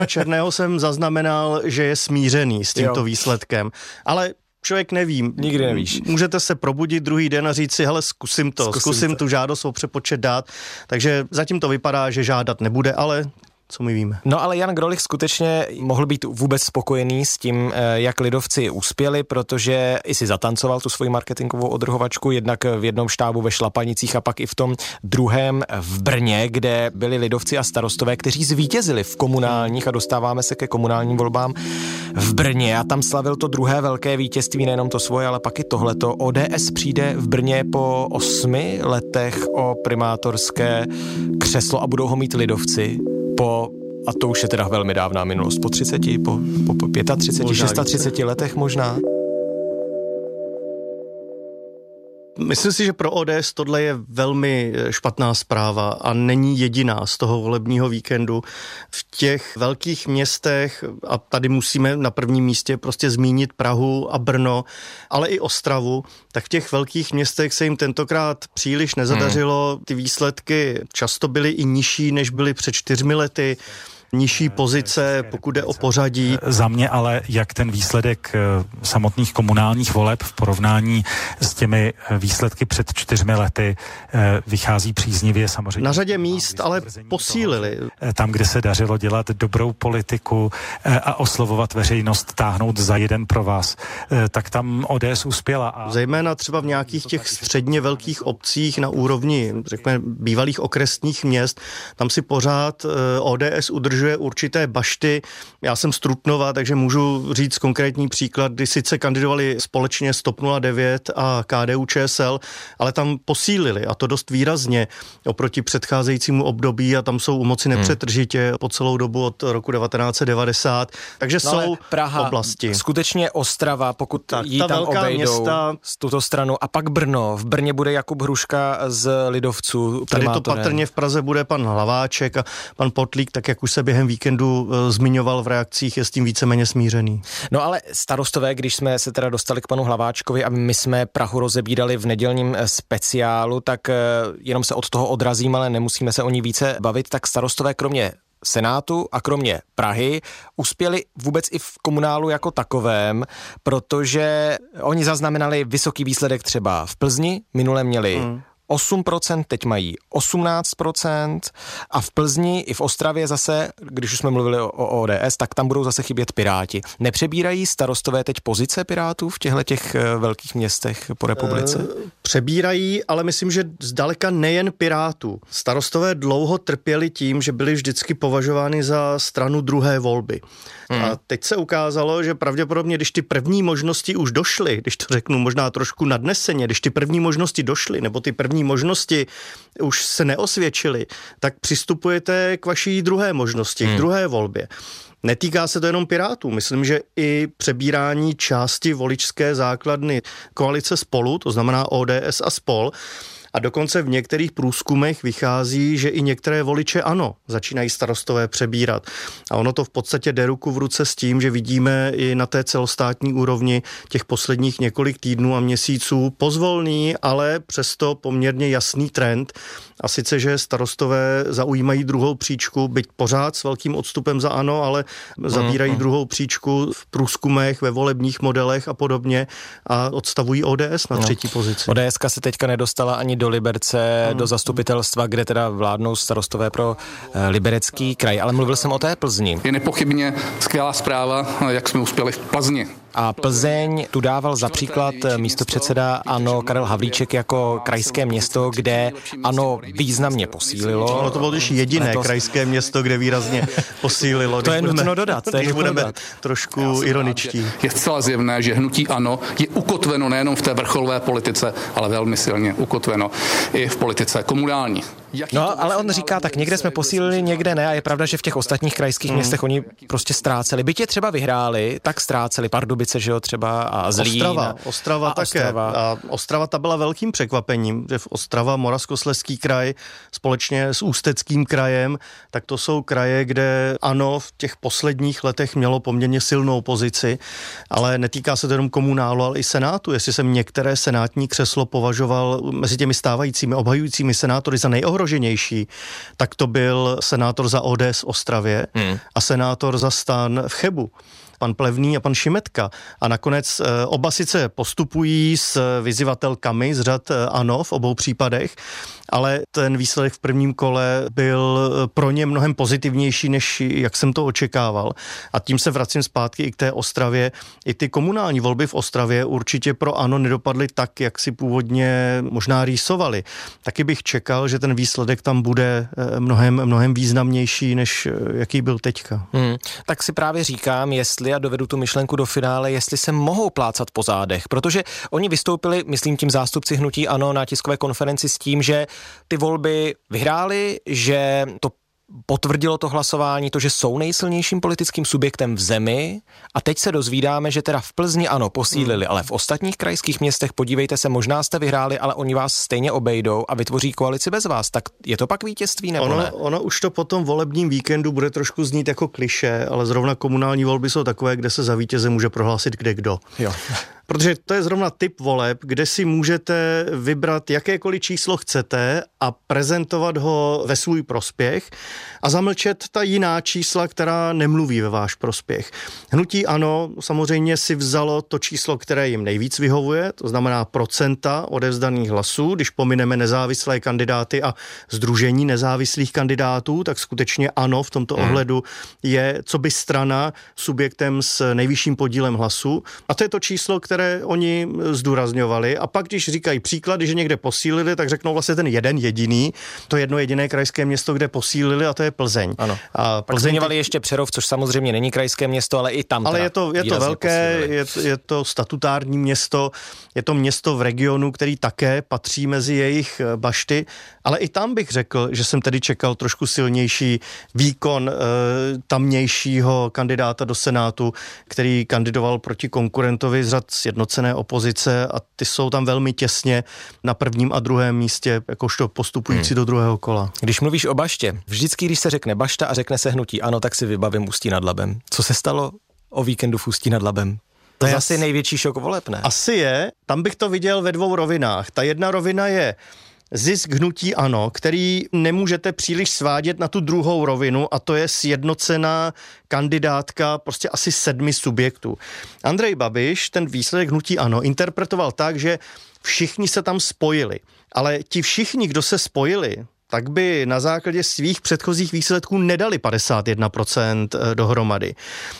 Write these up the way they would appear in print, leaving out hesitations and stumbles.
Černého jsem zaznamenal, že je smířený s tímto výsledkem, ale člověk neví. Nikdy nevíš. Můžete se probudit druhý den a říct si, hele, zkusím tu žádost o přepočet dát, takže zatím to vypadá, že žádat nebude, ale co my víme. No ale Jan Grolich skutečně mohl být vůbec spokojený s tím, jak lidovci uspěli, protože i si zatancoval tu svoji marketingovou odrhovačku, jednak v jednom štábu ve Šlapanicích a pak i v tom druhém v Brně, kde byli lidovci a starostové, kteří zvítězili v komunálních, a dostáváme se ke komunálním volbám v Brně, a tam slavil to druhé velké vítězství, nejenom to svoje, ale pak i tohleto. ODS přijde v Brně po 8 letech o primátorské křeslo a budou ho mít lidovci. A to už je teda velmi dávná minulost, po 30, po 35, možná 36 letech možná. Myslím si, že pro ODS tohle je velmi špatná zpráva a není jediná z toho volebního víkendu. V těch velkých městech, a tady musíme na prvním místě prostě zmínit Prahu a Brno, ale i Ostravu, tak v těch velkých městech se jim tentokrát příliš nezadařilo. Ty výsledky často byly i nižší, než byly před 4 lety. Nižší pozice, pokud jde o pořadí. Za mě ale, jak ten výsledek samotných komunálních voleb v porovnání s těmi výsledky před 4 lety vychází příznivě samozřejmě. Na řadě míst ale posílili. Tam, kde se dařilo dělat dobrou politiku a oslovovat veřejnost, táhnout za jeden pro vás, tak tam ODS uspěla. Zejména třeba v nějakých těch středně velkých obcích na úrovni, řekněme, bývalých okresních měst, tam si pořád ODS udržuje určité bašty. Já jsem z Trutnova, takže můžu říct konkrétní příklad, kdy sice kandidovali společně TOP 09 a KDU-ČSL, ale tam posílili, a to dost výrazně oproti předcházejícímu období, a tam jsou u moci nepřetržitě po celou dobu od roku 1990. Takže jsou Praha, oblasti. Skutečně Ostrava, pokud jí tam obejdou města, z tuto stranu. A pak Brno. V Brně bude Jakub Hruška z lidovců. Tady to patrně v Praze bude pan Hlaváček a pan Potlík, tak jak už se během víkendu zmiňoval v reakcích, je s tím víceméně smířený. No ale starostové, když jsme se teda dostali k panu Hlaváčkovi a my jsme Prahu rozebírali v nedělním speciálu, tak jenom se od toho odrazím, ale nemusíme se o ní více bavit, tak starostové kromě Senátu a kromě Prahy uspěli vůbec i v komunálu jako takovém, protože oni zaznamenali vysoký výsledek třeba v Plzni, minule měli 8%, teď mají 18% a v Plzni i v Ostravě zase, když už jsme mluvili o ODS, tak tam budou zase chybět Piráti. Nepřebírají starostové teď pozice Pirátů v těch velkých městech po republice? Přebírají, ale myslím, že zdaleka nejen Pirátů. Starostové dlouho trpěli tím, že byli vždycky považovány za stranu druhé volby. A teď se ukázalo, že pravděpodobně, když ty první možnosti už došly, když to řeknu možná trošku nadneseně, když ty první možnosti došly, nebo ty první možnosti už se neosvědčily, tak přistupujete k vaší druhé možnosti, k druhé volbě. Netýká se to jenom Pirátů. Myslím, že i přebírání části voličské základny koalice Spolu, to znamená ODS a Spol, a dokonce v některých průzkumech vychází, že i některé voliče ANO začínají starostové přebírat. A ono to v podstatě jde ruku v ruce s tím, že vidíme i na té celostátní úrovni těch posledních několik týdnů a měsíců pozvolný, ale přesto poměrně jasný trend. A sice, že starostové zaujímají druhou příčku, byť pořád s velkým odstupem za ANO, ale zabírají druhou příčku v průzkumech, ve volebních modelech a podobně a odstavují ODS na třetí pozici. ODSka se teďka nedostala ani do Liberce, do zastupitelstva, kde teda vládnou starostové pro Liberecký kraj. Ale mluvil jsem o té Plzni. Je nepochybně skvělá zpráva, jak jsme uspěli v Plzni. A Plzeň tu dával za příklad místopředseda ANO Karel Havlíček jako krajské město, kde ANO významně posílilo. Ono to bylo totiž jediné krajské město, kde výrazně posílilo. To je nutno dodat. Když budeme trošku ironičtí. Je zcela zjevné, že hnutí ANO je ukotveno nejenom v té vrcholové politice, ale velmi silně ukotveno i v politice komunální. No, ale on říká, tak někde jsme posílili, někde ne, a je pravda, že v těch ostatních krajských městech oni prostě ztráceli. Byť je třeba vyhráli, tak ztráceli. Pardubice, že jo, třeba a Zlín. Ostrava také. A Ostrava ta byla velkým překvapením, že v Ostrava, Moravskoslezský kraj společně s Ústeckým krajem, tak to jsou kraje, kde ANO v těch posledních letech mělo poměrně silnou pozici, ale netýká se to jenom komunálu, ale i Senátu. Jestli jsem některé senátní křeslo považoval mezi těmi stávajícími obhajujícími senátory za nejohroženější, nejohroženější, tak to byl senátor za ODS v Ostravě a senátor za STAN v Chebu, pan Plevný a pan Šimetka. A nakonec oba sice postupují s vyzývatelkami z řad ANO v obou případech, ale ten výsledek v prvním kole byl pro ně mnohem pozitivnější, než jak jsem to očekával. A tím se vracím zpátky i k té Ostravě. I ty komunální volby v Ostravě určitě pro ANO nedopadly tak, jak si původně možná rýsovali. Taky bych čekal, že ten výsledek tam bude mnohem významnější, než jaký byl teďka. Tak si právě říkám, jestli, a dovedu tu myšlenku do finále, jestli se mohou plácat po zádech, protože oni vystoupili, myslím tím zástupci hnutí ANO na tiskové konferenci s tím, že ty volby vyhráli, že to potvrdilo to hlasování, to, že jsou nejsilnějším politickým subjektem v zemi, a teď se dozvídáme, že teda v Plzni ano, posílili, ale v ostatních krajských městech, podívejte se, možná jste vyhráli, ale oni vás stejně obejdou a vytvoří koalici bez vás. Tak je to pak vítězství nebo ne? Ono už to po tom volebním víkendu bude trošku znít jako klišé, ale zrovna komunální volby jsou takové, kde se za vítěze může prohlásit kdekdo. Jo. Protože to je zrovna typ voleb, kde si můžete vybrat jakékoliv číslo chcete a prezentovat ho ve svůj prospěch a zamlčet ta jiná čísla, která nemluví ve váš prospěch. Hnutí ANO samozřejmě si vzalo to číslo, které jim nejvíc vyhovuje, to znamená procenta odevzdaných hlasů. Když pomineme nezávislé kandidáty a sdružení nezávislých kandidátů, tak skutečně ANO v tomto ohledu je coby strana subjektem s nejvyšším podílem hlasů. A to je to číslo, které oni zdůrazňovali, a pak, když říkají příklady, že někde posílili, tak řeknou vlastně ten jeden jediný, to jedno jediné krajské město, kde posílili, a to je Plzeň. Ano. A Plzeň zmiňovali ještě Přerov, což samozřejmě není krajské město, ale i tam. Ale je to velké, je to statutární město, je to město v regionu, který také patří mezi jejich bašty, ale i tam bych řekl, že jsem tedy čekal trošku silnější výkon tamnějšího kandidáta do Senátu, který kandidoval proti konkurentovi z řad sjednocené opozice, a ty jsou tam velmi těsně na prvním a druhém místě, jakožto postupující do druhého kola. Když mluvíš o baště, vždycky, když se řekne bašta a řekne se hnutí ANO, tak si vybavím Ústí nad Labem. Co se stalo o víkendu v Ústí nad Labem? To je asi největší šok voleb, ne? Asi je. Tam bych to viděl ve dvou rovinách. Ta jedna rovina je zisk hnutí ANO, který nemůžete příliš svádět na tu druhou rovinu, a to je sjednocená kandidátka prostě asi 7 subjektů. Andrej Babiš ten výsledek hnutí ANO interpretoval tak, že všichni se tam spojili. Ale ti všichni, kdo se spojili, tak by na základě svých předchozích výsledků nedali 51% dohromady.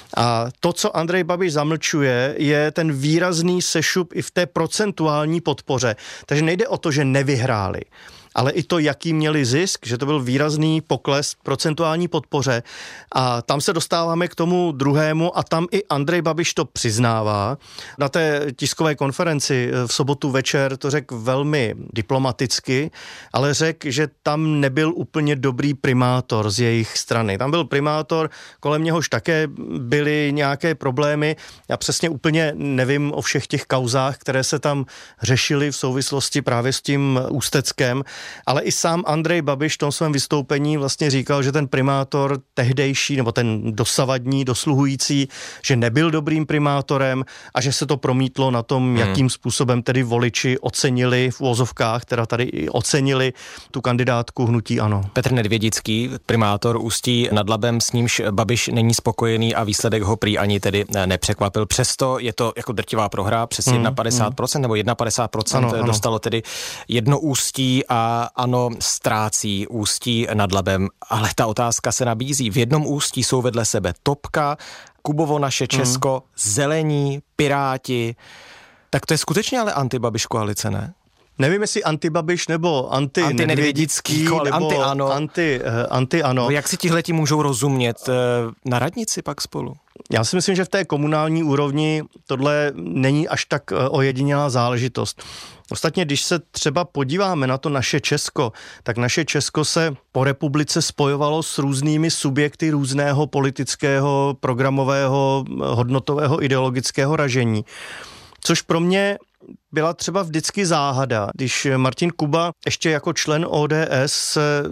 A to, co Andrej Babiš zamlčuje, je ten výrazný sešup i v té procentuální podpoře. Takže nejde o to, že nevyhráli, ale i to, jaký měli zisk, že to byl výrazný pokles procentuální podpoře. A tam se dostáváme k tomu druhému, a tam i Andrej Babiš to přiznává. Na té tiskové konferenci v sobotu večer to řekl velmi diplomaticky, ale řekl, že tam nebyl úplně dobrý primátor z jejich strany. Tam byl primátor, kolem něhož také byly nějaké problémy. Já přesně úplně nevím o všech těch kauzách, které se tam řešily v souvislosti právě s tím Ústeckem. Ale i sám Andrej Babiš v tom svém vystoupení vlastně říkal, že ten primátor tehdejší, nebo ten dosavadní, dosluhující, že nebyl dobrým primátorem a že se to promítlo na tom, jakým způsobem tedy voliči ocenili v uvozovkách, teda tady i ocenili tu kandidátku hnutí ANO. Petr Nedvědický, primátor Ústí nad Labem, s nímž Babiš není spokojený a výsledek ho prý ani tedy nepřekvapil. Přesto je to jako drtivá prohra, přes 51% nebo 51% dostalo tedy jedno Ústí a ANO ztrácí Ústí nad Labem, ale ta otázka se nabízí. V jednom Ústí jsou vedle sebe Topka, Kubovo Naše Česko, Zelení, Piráti. Tak to je skutečně ale anti-Babiš koalice, ne? Nevím, jestli anti-Babiš nebo anti-Nedvědický, nebo anti-ANO. Jak si tihleti můžou rozumět na radnici pak spolu? Já si myslím, že v té komunální úrovni tohle není až tak ojedinělá záležitost. Ostatně, když se třeba podíváme na to Naše Česko, tak Naše Česko se po republice spojovalo s různými subjekty různého politického, programového, hodnotového, ideologického ražení. Což pro mě byla třeba vždycky záhada, když Martin Kuba ještě jako člen ODS se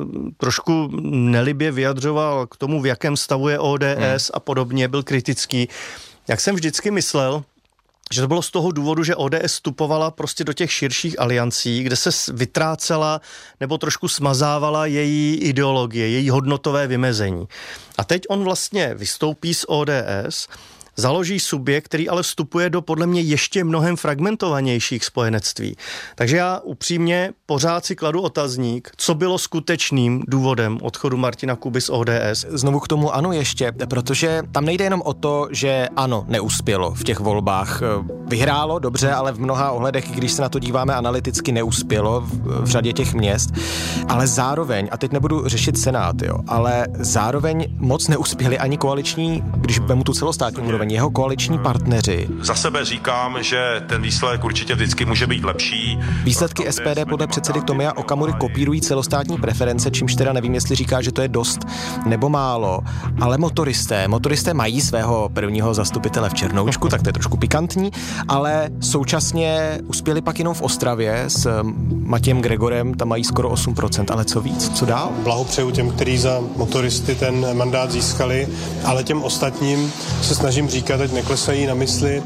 trošku nelibě vyjadřoval k tomu, v jakém stavu je ODS a podobně, byl kritický. Jak jsem vždycky myslel, že to bylo z toho důvodu, že ODS vstupovala prostě do těch širších aliancí, kde se vytrácela nebo trošku smazávala její ideologie, její hodnotové vymezení. A teď on vlastně vystoupí z ODS, založí subjekt, který ale vstupuje do podle mě ještě mnohem fragmentovanějších spojenectví. Takže já upřímně pořád si kladu otazník, co bylo skutečným důvodem odchodu Martina Kuby z ODS. Znovu k tomu ANO ještě, protože tam nejde jenom o to, že ANO neuspělo v těch volbách. Vyhrálo, dobře, ale v mnoha ohledech, když se na to díváme analyticky, neuspělo v řadě těch měst, ale zároveň, a teď nebudu řešit Senát, jo, ale zároveň moc neuspěli ani koaliční, když vemu tu celostátní úroveň, jeho koaliční partneři. Za sebe říkám, že ten výsledek určitě vždycky může být lepší. Výsledky SPD podle předsedy Tomia Okamury kopírují celostátní preference, čímž teda nevím, jestli říká, že to je dost nebo málo, ale motoristé mají svého prvního zastupitele v Černoučku, tak to je trošku pikantní, ale současně uspěli pak jenom v Ostravě s Matějem Gregorem, tam mají skoro 8%, ale co víc, co dál? Blahopřeju těm, kteří za motoristy ten mandát získali, ale těm ostatním se snažím říkat, ať neklesají na mysli.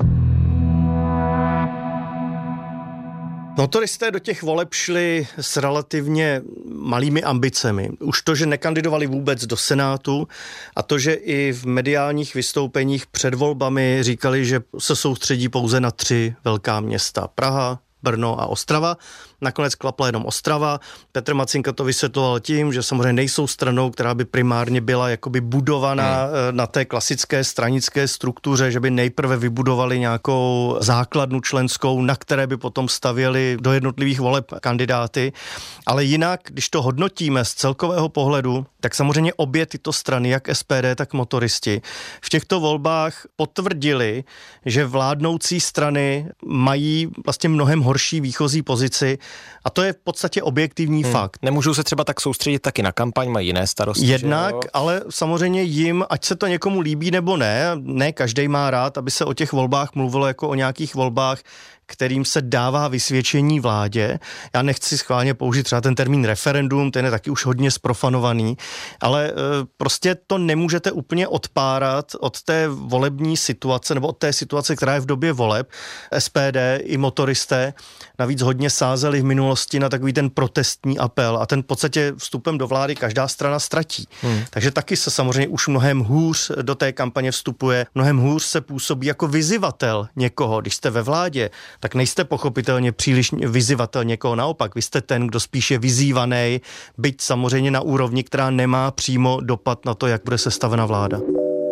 Motoristé do těch voleb šli s relativně malými ambicemi. Už to, že nekandidovali vůbec do Senátu a to, že i v mediálních vystoupeních před volbami říkali, že se soustředí pouze na 3 velká města. Praha, Brno a Ostrava. Nakonec klapla jenom Ostrava. Petr Macinka to vysvětloval tím, že samozřejmě nejsou stranou, která by primárně byla jakoby budovaná na té klasické stranické struktuře, že by nejprve vybudovali nějakou základnu členskou, na které by potom stavěli do jednotlivých voleb kandidáty. Ale jinak, když to hodnotíme z celkového pohledu, tak samozřejmě obě tyto strany, jak SPD, tak motoristi, v těchto volbách potvrdili, že vládnoucí strany mají vlastně mnohem horší výchozí pozici. A to je v podstatě objektivní fakt. Nemůžou se třeba tak soustředit taky na kampaň, mají jiné starosti. Jednak, ale samozřejmě jim, ať se to někomu líbí nebo ne každý má rád, aby se o těch volbách mluvilo jako o nějakých volbách, kterým se dává vysvědčení vládě. Já nechci schválně použít třeba ten termín referendum, ten je taky už hodně zprofanovaný, ale prostě to nemůžete úplně odpárat od té volební situace nebo od té situace, která je v době voleb. SPD i motoristé navíc hodně sázeli v minulosti na takový ten protestní apel a ten v podstatě vstupem do vlády každá strana ztratí. Takže taky se samozřejmě už mnohem hůř do té kampaně vstupuje, mnohem hůř se působí jako vyzývatel někoho. Když jste ve vládě, tak nejste pochopitelně příliš vyzývatel někoho, naopak, vy jste ten, kdo spíš je vyzývaný, byť samozřejmě na úrovni, která nemá přímo dopad na to, jak bude sestavena vláda.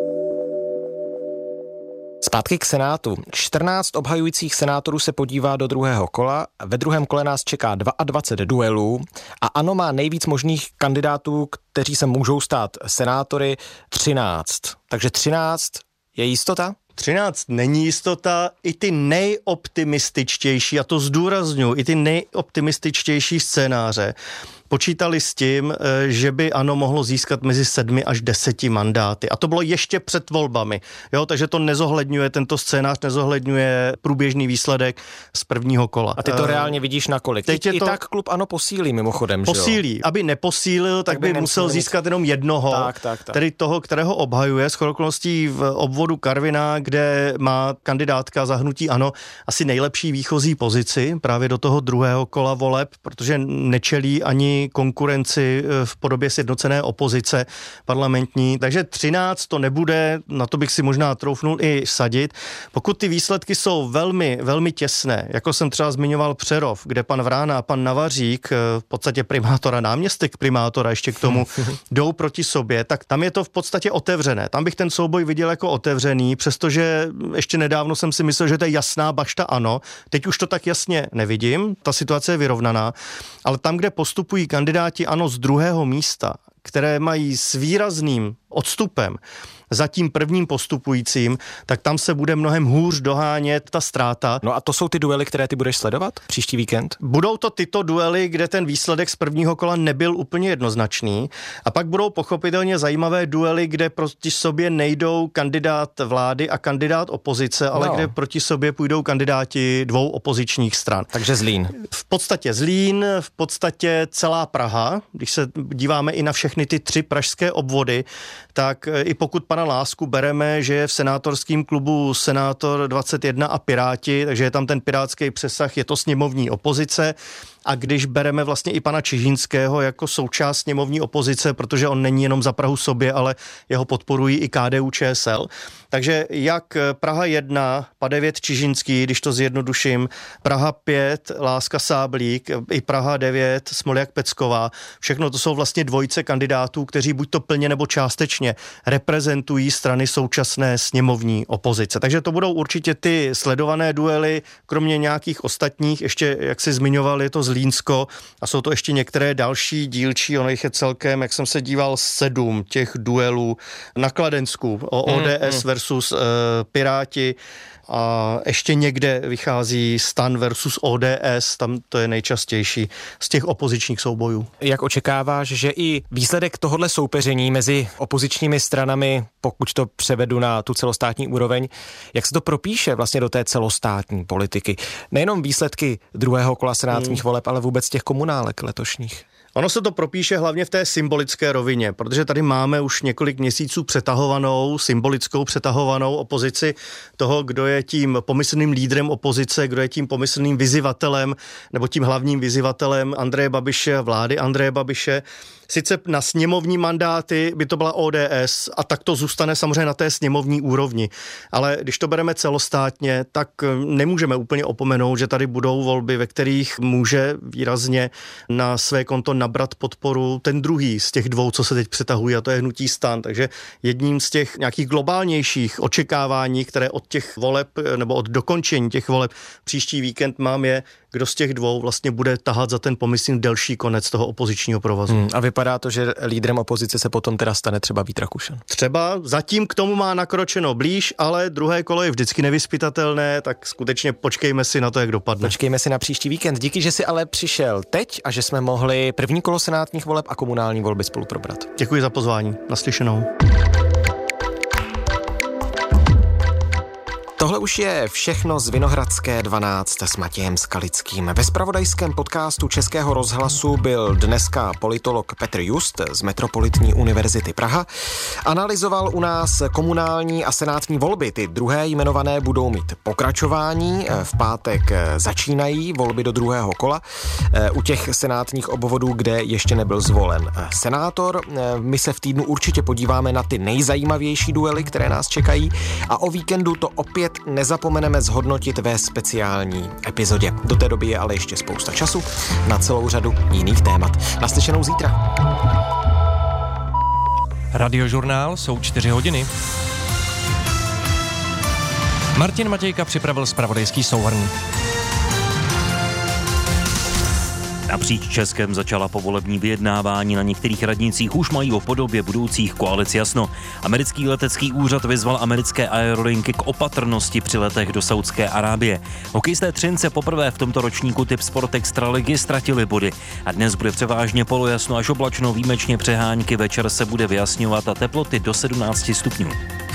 Zpátky k Senátu. 14 obhajujících senátorů se podívá do druhého kola. Ve druhém kole nás čeká 22 duelů a ANO má nejvíc možných kandidátů, kteří se můžou stát senátory, 13. Takže 13 je jistota? 13 není jistota, i ty nejoptimističtější, a to zdůrazňuji, i ty nejoptimističtější scénáře počítali s tím, že by ANO mohlo získat mezi 7 až 10 mandáty. A to bylo ještě před volbami. Jo, takže to nezohledňuje, tento scénář nezohledňuje průběžný výsledek z prvního kola. A ty to reálně vidíš na kolik? Teď I tak klub ANO posílí mimochodem, posílí. Že jo? Aby neposílil, tak by musel získat jenom jednoho, tak. Tedy toho, kterého obhajuje. Shodou okolností v obvodu Karviná, kde má kandidátka za hnutí ANO asi nejlepší výchozí pozici právě do toho druhého kola voleb, protože nečelí ani konkurenci v podobě sjednocené opozice parlamentní. Takže 13 to nebude, na to bych si možná troufnul i sadit. Pokud ty výsledky jsou velmi, velmi těsné, jako jsem třeba zmiňoval Přerov, kde pan Vrána a pan Navařík, v podstatě primátor a náměstek primátora ještě k tomu, jdou proti sobě, tak tam je to v podstatě otevřené. Tam bych ten souboj viděl jako otevřený, přestože ještě nedávno jsem si myslel, že to je jasná bašta ANO. Teď už to tak jasně nevidím, ta situace je vyrovnaná, ale tam, kde postupují kandidáti ANO z druhého místa, které mají s výrazným odstupem za tím prvním postupujícím, tak tam se bude mnohem hůř dohánět ta ztráta. No a to jsou ty duely, které ty budeš sledovat příští víkend? Budou to tyto duely, kde ten výsledek z prvního kola nebyl úplně jednoznačný, a pak budou pochopitelně zajímavé duely, kde proti sobě nejdou kandidát vlády a kandidát opozice, ale kde proti sobě půjdou kandidáti dvou opozičních stran. Takže Zlín. V podstatě Zlín, v podstatě celá Praha, když se díváme i na všechny ty 3 pražské obvody, tak i pokud pan pana Lásku bereme, že je v senátorském klubu Senátor 21 a Piráti, takže je tam ten pirátský přesah, je to sněmovní opozice. A když bereme vlastně i pana Čižinského jako součást sněmovní opozice, protože on není jenom za Prahu sobě, ale jeho podporují i KDU-ČSL. Takže jak Praha 1, Padevět Čižinský, když to zjednoduším, Praha 5, Láska Sáblík, i Praha 9, Smoljak Pecková, všechno to jsou vlastně dvojice kandidátů, kteří buď to plně nebo částečně reprezentují strany současné sněmovní opozice. Takže to budou určitě ty sledované duely, kromě nějakých ostatních, ještě jak si zmiňoval, je to Zlínsko a jsou to ještě některé další dílčí, ono jich je celkem, jak jsem se díval, 7 těch duelů na Kladensku, ODS versus Piráti a ještě někde vychází STAN versus ODS, tam to je nejčastější z těch opozičních soubojů. Jak očekáváš, že i výsledek tohodle soupeření mezi opozičními stranami, pokud to převedu na tu celostátní úroveň, jak se to propíše vlastně do té celostátní politiky? Nejenom výsledky druhého kola senátních voleb, ale vůbec těch komunálek letošních. Ono se to propíše hlavně v té symbolické rovině, protože tady máme už několik měsíců symbolickou přetahovanou opozici toho, kdo je tím pomyslným lídrem opozice, kdo je tím pomyslným vyzývatelem nebo tím hlavním vyzývatelem Andreje Babiše, vlády Andreje Babiše. Sice na sněmovní mandáty by to byla ODS a tak to zůstane samozřejmě na té sněmovní úrovni, ale když to bereme celostátně, tak nemůžeme úplně opomenout, že tady budou volby, ve kterých může výrazně na své konto nabrat podporu ten druhý z těch dvou, co se teď přetahují, a to je hnutí STAN. Takže jedním z těch nějakých globálnějších očekávání, které od těch voleb nebo od dokončení těch voleb příští víkend mám, je, kdo z těch dvou vlastně bude tahat za ten pomyslný delší konec toho opozičního provazu. A vypadá to, že lídrem opozice se potom teda stane třeba Vít Rakušan. Třeba zatím k tomu má nakročeno blíž, ale druhé kolo je vždycky nevyzpytatelné, tak skutečně počkejme si na to, jak dopadne. Počkejme si na příští víkend. Díky, že jsi ale přišel teď a že jsme mohli první kolo senátních voleb a komunální volby spolu probrat. Děkuji za pozvání. Naslyšenou. Tohle už je všechno z Vinohradské 12 s Matějem Skalickým. Ve zpravodajském podcastu Českého rozhlasu byl dneska politolog Petr Just z Metropolitní univerzity Praha. Analyzoval u nás komunální a senátní volby. Ty druhé jmenované budou mít pokračování. V pátek začínají volby do druhého kola. U těch senátních obvodů, kde ještě nebyl zvolen senátor. My se v týdnu určitě podíváme na ty nejzajímavější duely, které nás čekají, a o víkendu to opět nezapomeneme zhodnotit ve speciální epizodě. Do té doby je ale ještě spousta času na celou řadu jiných témat. Naslyšenou zítra. Radiožurnál jsou 4 hodiny. Martin Matějka připravil zpravodajský souhrn. Napříč Českem začala povolební vyjednávání, na některých radnicích už mají o podobě budoucích koalic jasno. Americký letecký úřad vyzval americké aerolinky k opatrnosti při letech do Saudské Arábie. Hokejisté Třince poprvé v tomto ročníku Tip Sport Extraligy ztratili body a dnes bude převážně polojasno až oblačno, výjimečně přehánky, večer se bude vyjasňovat a teploty do 17 stupňů.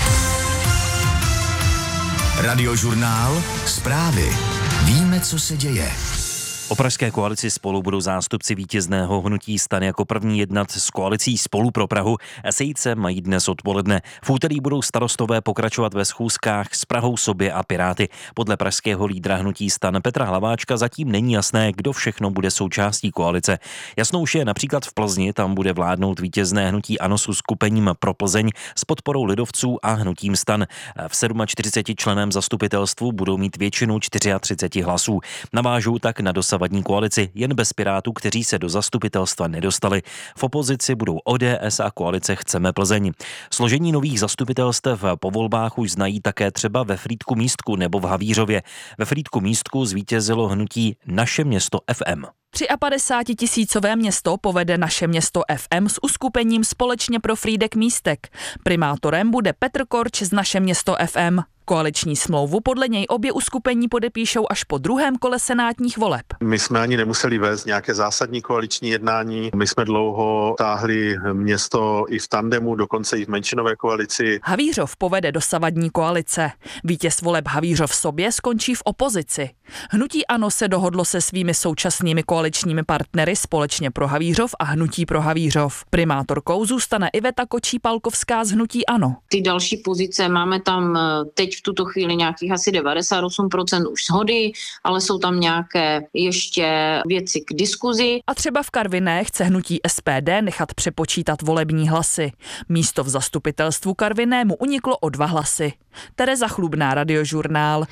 Radiožurnál, zprávy. Víme, co se děje. O pražské koalici Spolu budou zástupci vítězného hnutí STAN jako první jednat s koalicí Spolu pro Prahu. Sejít se mají dnes odpoledne. V úterý budou starostové pokračovat ve schůzkách s Prahou sobě a Piráty. Podle pražského lídra hnutí STAN Petra Hlaváčka zatím není jasné, kdo všechno bude součástí koalice. Jasnou už je například v Plzni, tam bude vládnout vítězné hnutí ANO s uskupením pro Plzeň s podporou lidovců a hnutím STAN. V 47 členém zastupitelstvu budou mít většinu 34 hlasů. Navážou tak na dosavadní koalici, jen bez Pirátů, kteří se do zastupitelstva nedostali. V opozici budou ODS a koalice Chceme Plzeň. Složení nových zastupitelstev po volbách už znají také třeba ve Frýdku Místku nebo v Havířově. Ve Frýdku Místku zvítězilo hnutí Naše město FM. 53 000 město povede Naše město FM s uskupením Společně pro Frýdek Místek. Primátorem bude Petr Korč z Naše město FM. Koaliční smlouvu podle něj obě uskupení podepíšou až po druhém kole senátních voleb. My jsme ani nemuseli vést nějaké zásadní koaliční jednání. My jsme dlouho táhli město i v tandemu, dokonce i v menšinové koalici. Havířov povede dosavadní koalice. Vítěz voleb Havířov sobě skončí v opozici. Hnutí ANO se dohodlo se svými současnými koaličními partnery Společně pro Havířov a Hnutí pro Havířov. Primátorkou zůstane Iveta Kočí-Palkovská z Hnutí ANO. Ty další pozice máme tam teď v tuto chvíli nějakých asi 98% už shody, ale jsou tam nějaké ještě věci k diskuzi. A třeba v Karviné chce hnutí SPD nechat přepočítat volební hlasy. Místo v zastupitelstvu Karviné mu uniklo o 2 hlasy. Tereza Chlubná, Radiožurnál.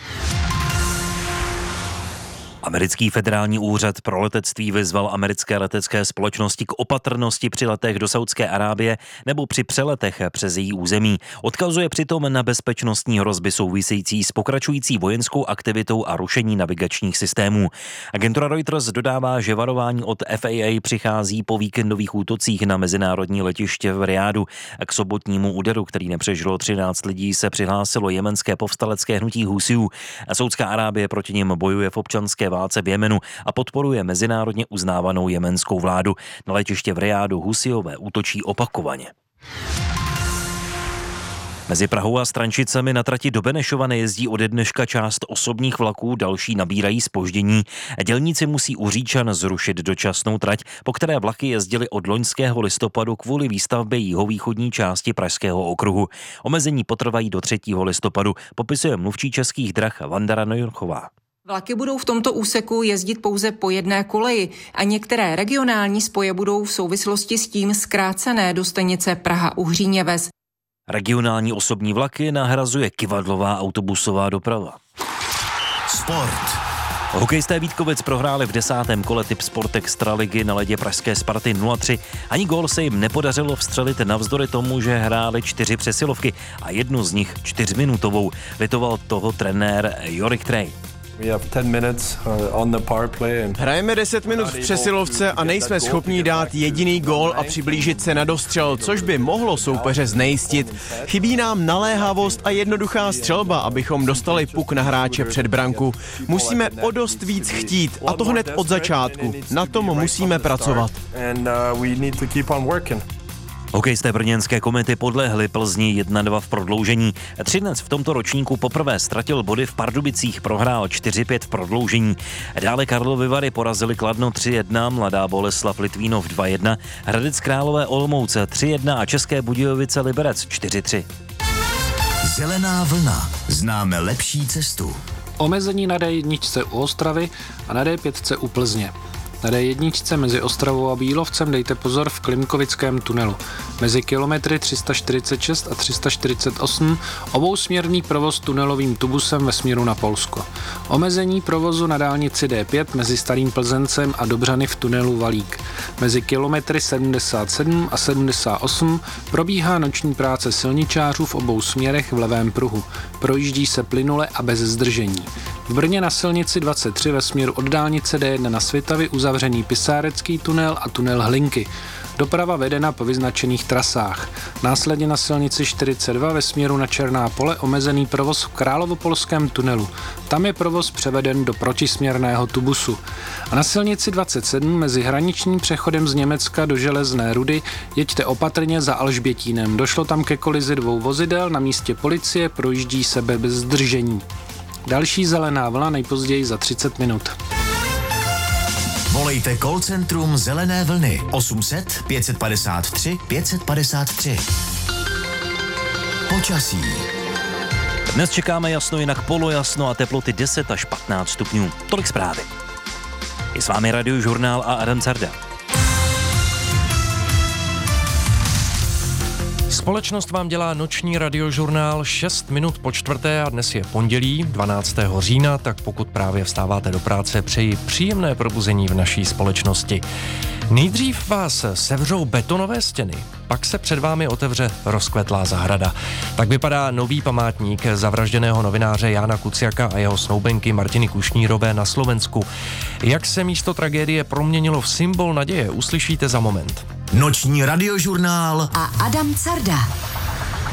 Americký federální úřad pro letectví vyzval americké letecké společnosti k opatrnosti při letech do Saudské Arábie nebo při přeletech přes její území. Odkazuje přitom na bezpečnostní hrozby související s pokračující vojenskou aktivitou a rušení navigačních systémů. Agentura Reuters dodává, že varování od FAA přichází po víkendových útocích na mezinárodní letiště v Riádu. K sobotnímu úderu, který nepřežilo 13 lidí, se přihlásilo jemenské povstalecké hnutí Husijů. Saudská Arábie proti nim bojuje v občanské válce v Jemenu a podporuje mezinárodně uznávanou jemenskou vládu. Na letiště v Riádu Husijové útočí opakovaně. Mezi Prahou a Strančicemi na trati do Benešova nejezdí ode dneška část osobních vlaků, další nabírají zpoždění. Dělníci musí u Říčan zrušit dočasnou trať, po které vlaky jezdily od loňského listopadu kvůli výstavbě jihovýchodní části Pražského okruhu. Omezení potrvají do 3. listopadu, popisuje mluvčí Českých drah Vanda Neuchová. Vlaky budou v tomto úseku jezdit pouze po jedné koleji a některé regionální spoje budou v souvislosti s tím zkrácené do stanice Praha-Uhříněves. Regionální osobní vlaky nahrazuje kyvadlová autobusová doprava. Sport. Hokejisté Vítkovic prohráli v 10. kole Tip Sport Extraligy na ledě pražské Sparty 0-3. Ani gól se jim nepodařilo vstřelit navzdory tomu, že hráli 4 přesilovky a jednu z nich 4minutovou. Litoval toho trenér Jorik Trej. Hrajeme 10 minut v přesilovce a nejsme schopni dát jediný gól a přiblížit se na dostřel, což by mohlo soupeře znejistit. Chybí nám naléhavost a jednoduchá střelba, abychom dostali puk na hráče před branku. Musíme o dost víc chtít a to hned od začátku. Na tom musíme pracovat. Hokejisté brněnské Komety podlehli Plzni 1-2 v prodloužení. Třinec v tomto ročníku poprvé ztratil body, v Pardubicích prohrál 4-5 v prodloužení. Dále Karlovy Vary porazili Kladno 3-1, Mladá Boleslav Litvínov 2-1, Hradec Králové Olomouce 3-1 a České Budějovice Liberec 4-3. Zelená vlna. Známe lepší cestu. Omezení na D1 u Ostravy a na D5 u Plzně. Na D1 mezi Ostravou a Bílovcem dejte pozor v Klimkovickém tunelu. Mezi kilometry 346 a 348 obousměrný provoz tunelovým tubusem ve směru na Polsko. Omezení provozu na dálnici D5 mezi Starým Plzeňcem a Dobřany v tunelu Valík. Mezi kilometry 77 a 78 probíhá noční práce silničářů v obou směrech v levém pruhu. Projíždí se plynule a bez zdržení. V Brně na silnici 23 ve směru od dálnice D1 na Svitavy uzavřený Pisárecký tunel a tunel Hlinky. Doprava vedena po vyznačených trasách. Následně na silnici 42 ve směru na Černá Pole omezený provoz v Královopolském tunelu. Tam je provoz převeden do protisměrného tubusu. A na silnici 27 mezi hraničním přechodem z Německa do Železné Rudy jeďte opatrně za Alžbětínem. Došlo tam ke kolizi 2 vozidel, na místě policie projíždí se bez zdržení. Další zelená vlna nejpozději za 30 minut. Volejte call centrum Zelené vlny 800 553 553. Počasí. Dnes čekáme jasno, jinak polojasno a teploty 10 až 15 stupňů. Tolik zprávy. Je s vámi Radiožurnál a Adam Carda. Společnost vám dělá noční Radiožurnál 6 minut po 4. a dnes je pondělí 12. října, tak pokud právě vstáváte do práce, přeji příjemné probuzení v naší společnosti. Nejdřív vás sevřou betonové stěny, pak se před vámi otevře rozkvetlá zahrada. Tak vypadá nový památník zavražděného novináře Jána Kuciaka a jeho snoubenky Martiny Kušnírové na Slovensku. Jak se místo tragédie proměnilo v symbol naděje, uslyšíte za moment. Noční Radiožurnál a Adam Carda.